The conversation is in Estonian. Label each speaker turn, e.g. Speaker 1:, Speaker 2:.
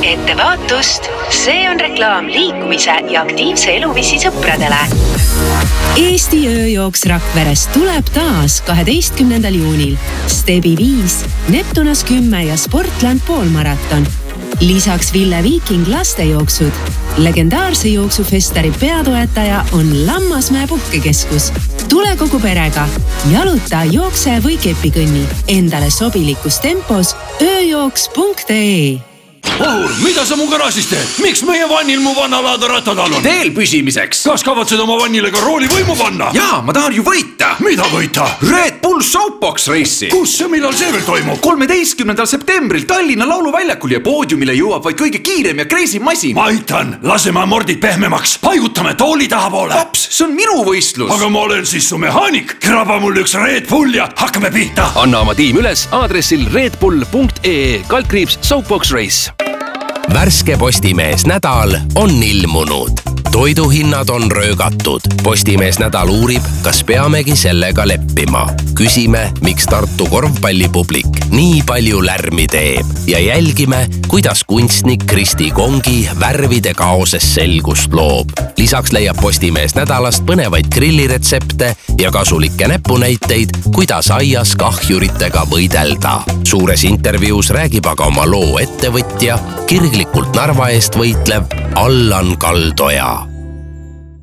Speaker 1: Ettevaatust! See on reklaam liikumise ja aktiivse eluviisi sõpradele. Eesti ööjooks Rakverest tuleb taas 12. juunil. Stebi 5, Neptunas 10 ja Sportland poolmaraton. Lisaks Ville Viiking lastejooksud. Legendaarse jooksufestari peatoetaja on Lammasmäe puhkekeskus. Tule kogu perega. Jaluta, jookse või kepikõnni. Endale sobilikus tempos ööjooks.ee.
Speaker 2: Vahur, mida sa mu garaažis teed? Miks meie vannil mu vanalaada rattad all on?
Speaker 3: Teel püsimiseks.
Speaker 2: Kas kavatsed oma vannile ka roolivõimu panna?
Speaker 3: Jaa, ma tahan ju võita.
Speaker 2: Mida võita?
Speaker 3: Red Bull Soapbox Race'i.
Speaker 2: Kus ja millal see veel toimub?
Speaker 3: 13. septembril Tallinna lauluväljakul ja poodiumile jõuab vaid kõige kiirem ja kreisim masin.
Speaker 2: Ma aitan, laseme mordid pehmemaks. Paigutame tooli taha poole.
Speaker 3: Paps, see on minu võistlus.
Speaker 2: Aga ma olen siis su mehaanik. Kraba mul üks Red Bull ja hakkame pihta.
Speaker 4: Anna oma tiim üles aadressil redbull.ee /Soapbox Race.
Speaker 5: Värske Postimees nädal on ilmunud. Toiduhinnad on röögatud. Postimees nädal uurib, kas peamegi sellega leppima. Küsime, miks Tartu korvpallipublik nii palju lärmi teeb ja jälgime, kuidas kunstnik Kristi Kongi värvide kaoses selgust loob. Lisaks leiab Postimees nädalast põnevaid grilliretsepte ja kasulikke näpunäiteid, kuidas aias kahjuritega võidelda. Suures intervjuus räägib aga oma loo ettevõtja, kirglikult Narva eest võitlev Allan Kaldoja.